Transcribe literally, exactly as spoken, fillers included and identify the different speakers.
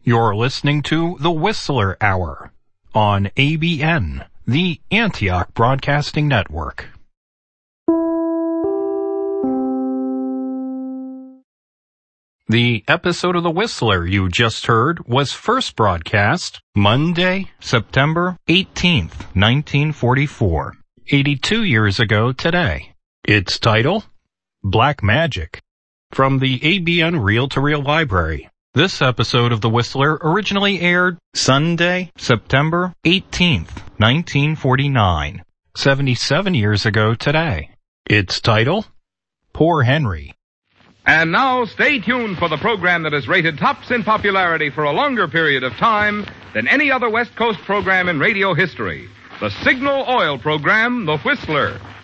Speaker 1: You're listening to The Whistler Hour on A B N, the Antioch Broadcasting Network. The episode of The Whistler you just heard was first broadcast Monday, September eighteenth, nineteen forty-four, eighty-two years ago today. Its title, Black Magic, from the A B N Reel-to-Reel Library. This episode of The Whistler originally aired Sunday, September eighteenth, nineteen forty-nine, seventy-seven years ago today. Its title, Poor Henry.
Speaker 2: And now stay tuned for the program that is rated tops in popularity for a longer period of time than any other West Coast program in radio history. The Signal Oil program, The Whistler,